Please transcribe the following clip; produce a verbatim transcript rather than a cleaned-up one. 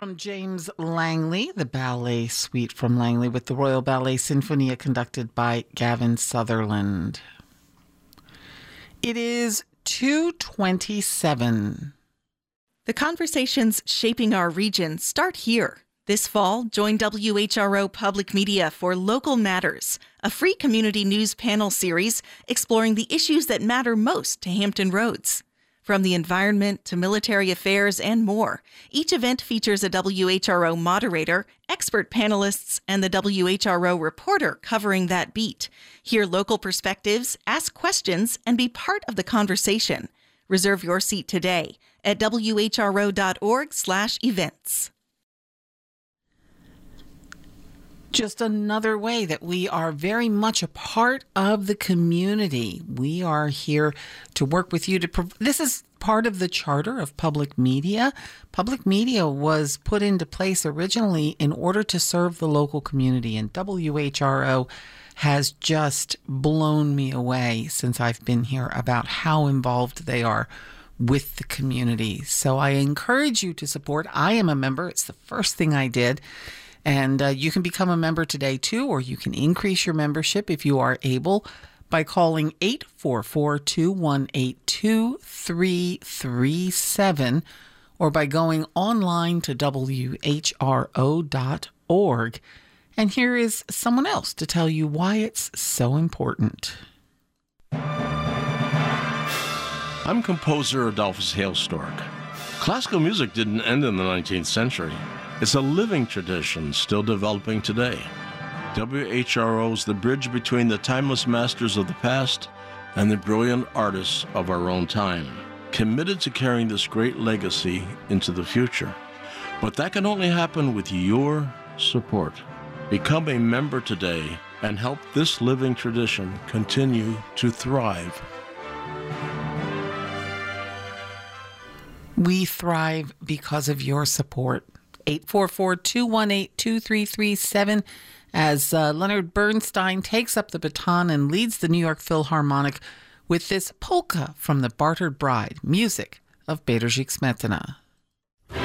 From James Langley, the ballet suite from Langley with the Royal Ballet Sinfonia conducted by Gavin Sutherland. It is two twenty-seven. The conversations shaping our region start here. This fall, join W H R O Public Media for Local Matters, a free community news panel series exploring the issues that matter most to Hampton Roads. From the environment to military affairs and more, each event features a W H R O moderator, expert panelists, and the W H R O reporter covering that beat. Hear local perspectives, ask questions, and be part of the conversation. Reserve your seat today at W H R O dot org slash events. Just another way that we are very much a part of the community. We are here to work with you to. Prov- this is part of the charter of public media. Public media was put into place originally in order to serve the local community, and W H R O has just blown me away since I've been here about how involved they are with the community. So I encourage you to support. I am a member. It's the first thing I did. And uh, you can become a member today, too, or you can increase your membership if you are able by calling eight four four, two one eight, two three three seven or by going online to W H R O dot org. And here is someone else to tell you why it's so important. I'm composer Adolphus Hailstork. Classical music didn't end in the nineteenth century. It's a living tradition still developing today. W H R O is the bridge between the timeless masters of the past and the brilliant artists of our own time, committed to carrying this great legacy into the future. But that can only happen with your support. Become a member today and help this living tradition continue to thrive. We thrive because of your support. eight four four, two one eight, two three three seven as uh, Leonard Bernstein takes up the baton and leads the New York Philharmonic with this polka from the Bartered Bride, music of Bedřich Smetana.